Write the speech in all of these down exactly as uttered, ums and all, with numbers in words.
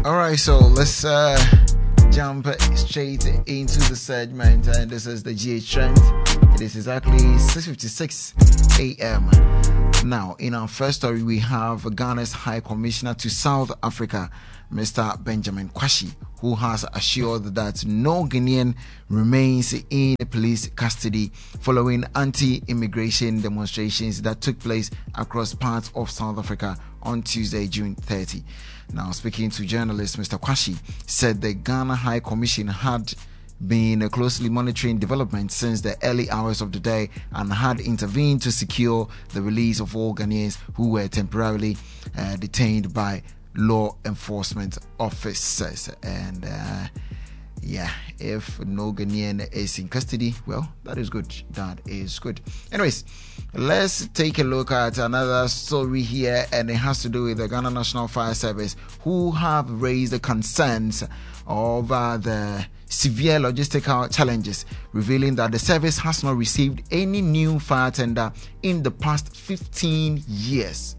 All right, so let's uh, jump straight into the segment, and this is the G H trend. It is exactly six fifty-six a.m. Now, in our first story, we have Ghana's High Commissioner to South Africa, Mister Benjamin Kwashi, who has assured that no Ghanaian remains in police custody following anti-immigration demonstrations that took place across parts of South Africa on Tuesday, June thirtieth. Now, speaking to journalists, Mister Kwashi said the Ghana High Commission had been closely monitoring developments since the early hours of the day and had intervened to secure the release of all Ghanaians who were temporarily uh, detained by law enforcement officers. And uh, yeah, if no Ghanaian is in custody, well, that is good. That is good. Anyways, let's take a look at another story here, and it has to do with the Ghana National Fire Service, who have raised the concerns over the severe logistical challenges, revealing that the service has not received any new fire tender in the past fifteen years.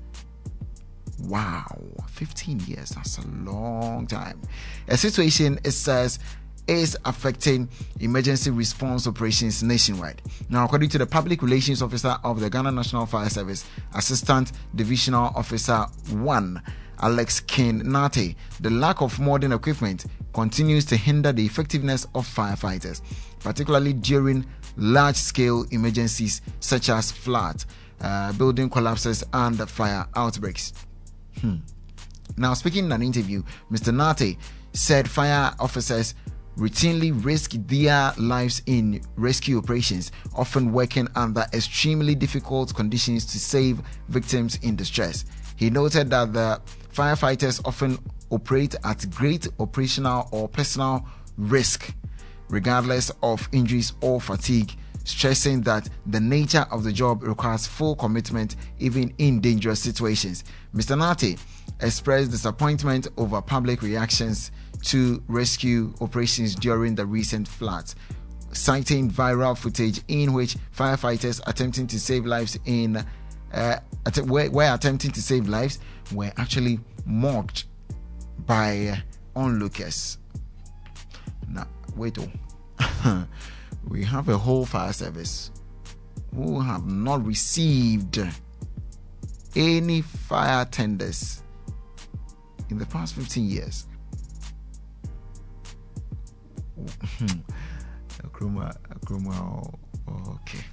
Wow, fifteen years, that's a long time. A situation, it says, is affecting emergency response operations nationwide. Now, according to the Public Relations Officer of the Ghana National Fire Service, Assistant Divisional Officer one, Alex Kin-Nate, the lack of modern equipment continues to hinder the effectiveness of firefighters, particularly during large-scale emergencies such as flood, uh, building collapses, and fire outbreaks. Hmm. Now, speaking in an interview, Mister Nate said fire officers routinely risk their lives in rescue operations, often working under extremely difficult conditions to save victims in distress. He noted that the firefighters often operate at great operational or personal risk, regardless of injuries or fatigue, stressing that the nature of the job requires full commitment even in dangerous situations. Mister Nate expressed disappointment over public reactions to rescue operations during the recent floods, citing viral footage in which firefighters attempting to save lives in uh, att- were, were attempting to save lives were actually mocked by onlookers. Now, wait, oh. We have a whole fire service who have not received any fire tenders in the past fifteen years. Akruma, Akruma, okay.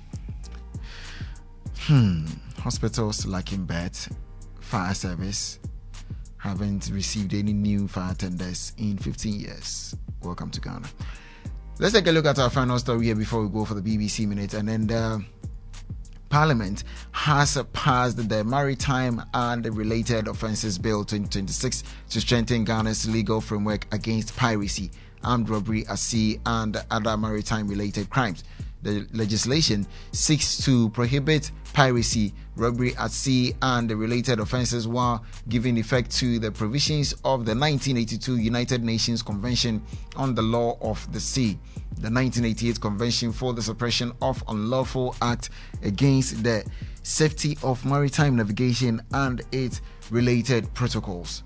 Hmm. Hospitals lacking beds, fire service haven't received any new fire tenders in fifteen years. Welcome to Ghana. Let's take a look at our final story here before we go for the B B C Minute. And then the Parliament has passed the Maritime and Related Offences Bill twenty twenty-six to strengthen Ghana's legal framework against piracy, armed robbery at sea, and other maritime-related crimes. The legislation seeks to prohibit piracy, robbery at sea, and the related offences while giving effect to the provisions of the nineteen eighty-two United Nations Convention on the Law of the Sea, the nineteen eighty-eight Convention for the Suppression of Unlawful Acts Against the Safety of Maritime Navigation, and its related protocols.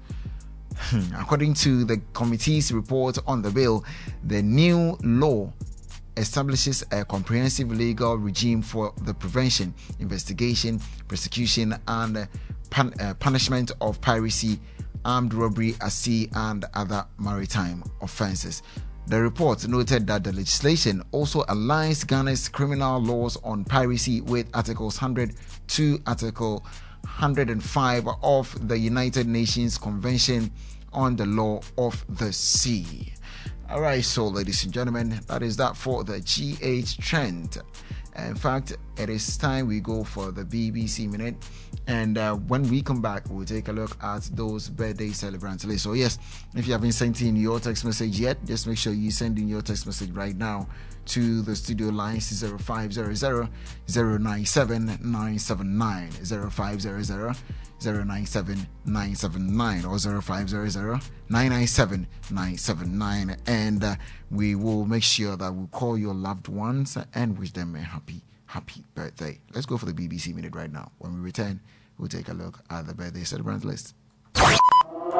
According to the committee's report on the bill, the new law establishes a comprehensive legal regime for the prevention, investigation, prosecution, and pun- uh, punishment of piracy, armed robbery at sea, and other maritime offences. The report noted that the legislation also aligns Ghana's criminal laws on piracy with Articles one hundred to Article one hundred five of the United Nations Convention on the Law of the Sea. Alright, so ladies and gentlemen, that is that for the G H trend. In fact, it is time we go for the B B C Minute, and uh, when we come back, we'll take a look at those birthday celebrants. So yes, if you haven't sent in your text message yet, just make sure you send in your text message right now to the studio lines zero five zero zero, zero nine seven, nine seven nine, zero five zero zero, zero nine seven, nine seven nine, or zero five zero zero, nine nine seven, nine seven nine, and uh, we will make sure that we call your loved ones and wish them a happy happy birthday. Let's go for the B B C Minute right now. When we return, we'll take a look at the birthday celebrant list.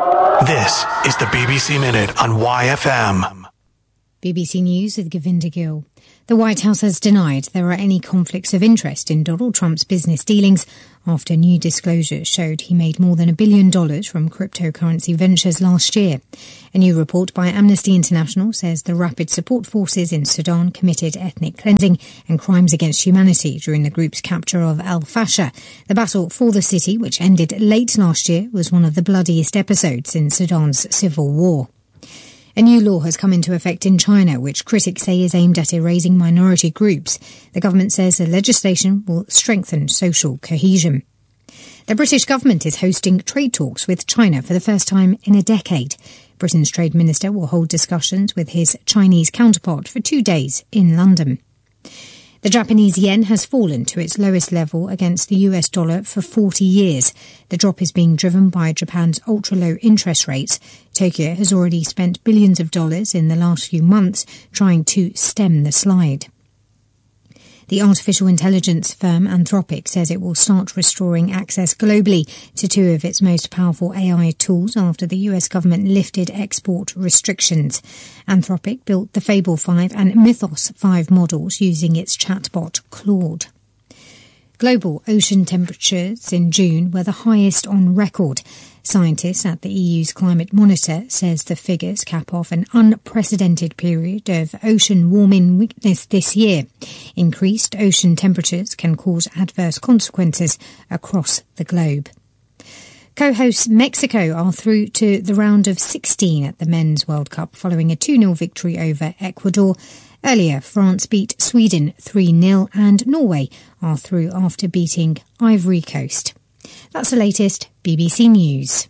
This is the B B C Minute on Y F M. B B C News with Govinda Gill. The White House has denied there are any conflicts of interest in Donald Trump's business dealings after new disclosures showed he made more than a billion dollars from cryptocurrency ventures last year. A new report by Amnesty International says the Rapid Support Forces in Sudan committed ethnic cleansing and crimes against humanity during the group's capture of Al-Fasher. The battle for the city, which ended late last year, was one of the bloodiest episodes in Sudan's civil war. A new law has come into effect in China, which critics say is aimed at erasing minority groups. The government says the legislation will strengthen social cohesion. The British government is hosting trade talks with China for the first time in a decade. Britain's trade minister will hold discussions with his Chinese counterpart for two days in London. The Japanese yen has fallen to its lowest level against the U S dollar for forty years. The drop is being driven by Japan's ultra-low interest rates. Tokyo has already spent billions of dollars in the last few months trying to stem the slide. The artificial intelligence firm Anthropic says it will start restoring access globally to two of its most powerful A I tools after the U S government lifted export restrictions. Anthropic built the Fable five and Mythos five models using its chatbot Claude. Global ocean temperatures in June were the highest on record. Scientists at the E U's Climate Monitor says the figures cap off an unprecedented period of ocean warming weakness this year. Increased ocean temperatures can cause adverse consequences across the globe. Co-hosts Mexico are through to the round of sixteen at the Men's World Cup following a two nil victory over Ecuador. Earlier, France beat Sweden three nil and Norway are through after beating Ivory Coast. That's the latest B B C News.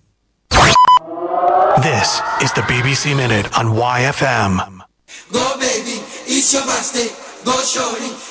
This is the B B C Minute on Y F M. Go baby, it's your birthday. Go shorty,